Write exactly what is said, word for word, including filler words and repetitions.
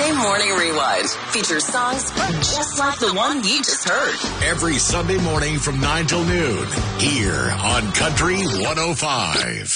Sunday Morning Rewind features songs just like the one you just heard. Every Sunday morning from nine till noon here on Country one oh five.